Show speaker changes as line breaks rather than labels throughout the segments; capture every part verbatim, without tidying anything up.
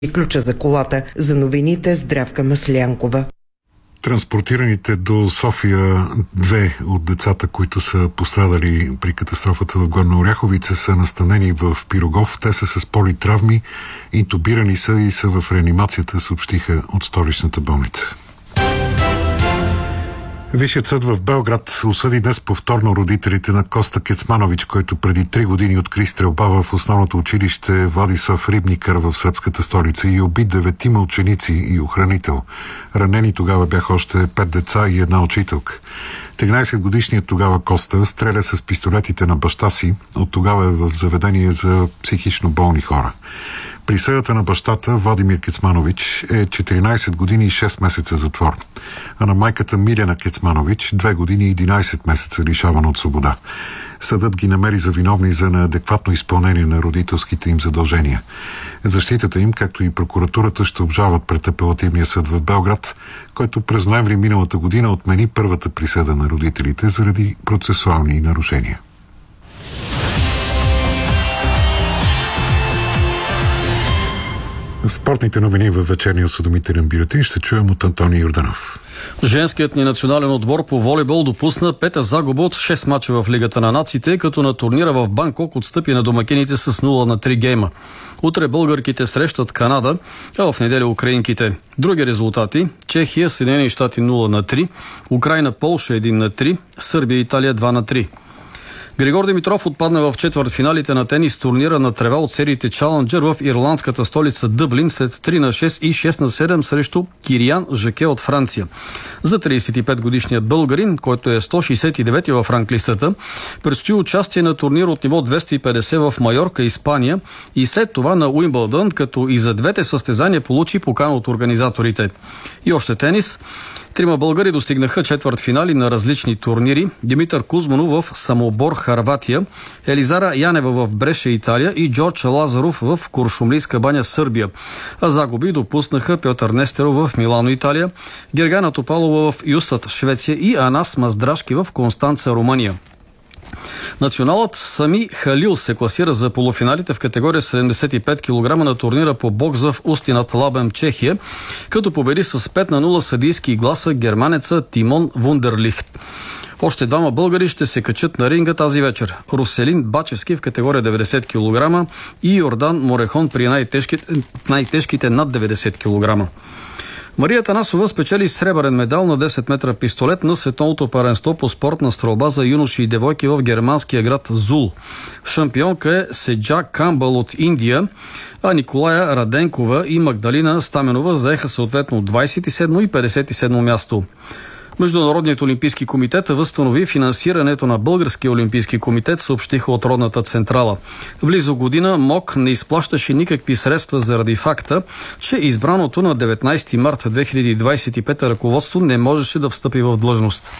и ключа за колата. За новините Здравка Маслянкова.
Транспортираните до София две от децата, които са пострадали при катастрофата в Горна Оряховица, са настанени в Пирогов. Те са с политравми, интубирани са и са в реанимацията, съобщиха от столичната болница. Висшият съд в Белград осъди днес повторно родителите на Коста Кецманович, който преди три години откри стрелба в основното училище Владислав Рибникър в сръбската столица и уби деветима ученици и охранител. Ранени тогава бяха още пет деца и една учителка. тринайсетгодишният тогава Коста стреля с пистолетите на баща си. От тогава е в заведение за психично болни хора. Присъдата на бащата Владимир Кецманович е четиринайсет години и шест месеца затвор, а на майката Милена Кецманович две години и единайсет месеца лишавана от свобода. Съдът ги намери за виновни за неадекватно изпълнение на родителските им задължения. Защитата им, както и прокуратурата, ще обжалват пред апелативния съд в Белград, който през ноември миналата година отмени първата присъда на родителите заради процесуални нарушения. Спортните новини във вечерния осведомителен бюлетин ще чуем от Антоний Йорданов.
Женският ни национален отбор по волейбол допусна пета загуба от шест мача в Лигата на нациите, като на турнира в Банкок отстъпи на домакините с нула на три гейма. Утре българките срещат Канада, а в неделя украинките. Други резултати: Чехия, Съединени щати нула на три, Украйна, Полша един на три, Сърбия, Италия два на три. Григор Димитров отпадна в четвъртфиналите на тенис турнира на трева от сериите Чаленджър в ирландската столица Дъблин след три на шест и шест на седем срещу Кириан Жаке от Франция. За трийсет и пет годишният българин, който е сто шейсет и девети в ранглистата, предстои участие на турнир от ниво двеста и петдесет в Майорка, Испания, и след това на Уимбълдън, като и за двете състезания получи покана от организаторите. И още тенис. Трима българи достигнаха четвъртфинали на различни турнири. Димитър Кузманов в Самобор, Харватия, Елизара Янева в Бреше, Италия и Джордж Лазаров в Куршумлийска баня, Сърбия. А загуби допуснаха Пьотър Нестеров в Милано, Италия, Гергана Топалова в Юстат, Швеция и Анас Маздрашки в Констанца, Румъния. Националът Сами Халил се класира за полуфиналите в категория седемдесет и пет килограма на турнира по бокс в Усти над Лабем, Чехия, като победи с пет на нула съдийски гласа германеца Тимон Вундерлихт. Още двама българи ще се качат на ринга тази вечер. Руселин Бачевски в категория деветдесет килограма и Йордан Морехон при най-тежките, най-тежките над деветдесет килограма. Мария Танасова спечели сребърен медал на десет метра пистолет на световното първенство по спортна стрелба за юноши и девойки в германския град Зул. Шампионка е Седжа Камбъл от Индия, а Николая Раденкова и Магдалина Стаменова заеха съответно двайсет и седмо и петдесет и седмо място. Международният олимпийски комитет възстанови финансирането на Българския олимпийски комитет, съобщиха от родната централа. Близо година МОК не изплащаше никакви средства заради факта, че избраното на деветнайсети март две хиляди двайсет и пета ръководство не можеше да встъпи в длъжност.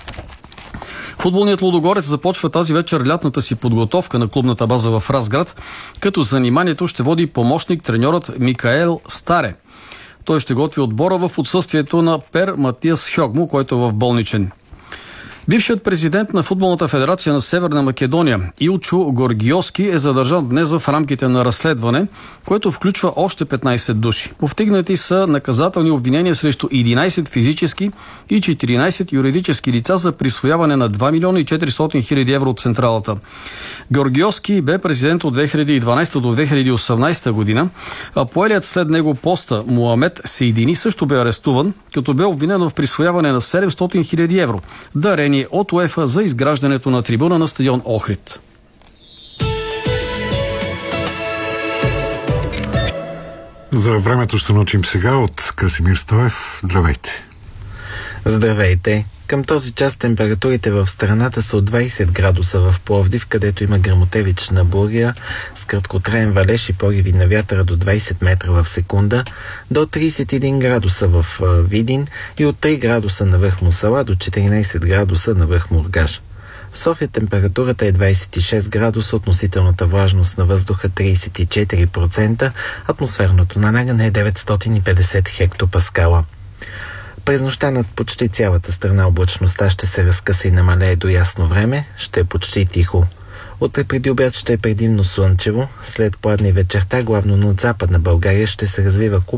Футболният Лудогорец започва тази вечер лятната си подготовка на клубната база в Разград, като заниманието ще води помощник треньорът Микаел Старе. Той ще готви отбора в отсъствието на Пер Матиас Хьогмо, който е в болничен. Бившият президент на Футболната федерация на Северна Македония Илчо Горгиоски е задържан днес в рамките на разследване, което включва още петнайсет души. Повтигнати са наказателни обвинения срещу единайсет физически и четиринайсет юридически лица за присвояване на два милиона и четиристотин хиляди евро от централата. Горгиоски бе президент от две хиляди и дванайсета до две хиляди и осемнайсета година, а поелият след него поста Муамед Сейдини също бе арестуван, като бе обвинен в присвояване на седемстотин хиляди евро, дарени от УЕФА за изграждането на трибуна на стадион Охрид.
За времето ще научим сега от Красимир Стоев. Здравейте!
Здравейте! Към този час температурите в страната са от двайсет градуса в Пловдив, където има гръмотевична буря с краткотраен валеж и пориви на вятъра до двайсет метра в секунда, до трийсет и един градуса в Видин и от три градуса на връх Мусала до четиринайсет градуса на връх Мургаш. В София температурата е двайсет и шест градуса, относителната влажност на въздуха трийсет и четири процента, атмосферното налягане е деветстотин и петдесет хектопаскала. През нощта над почти цялата страна облачността ще се разкъса и намалее до ясно време, ще е почти тихо. Утре преди обяд ще е предимно слънчево, след пладне вечерта главно над западна България ще се развива куп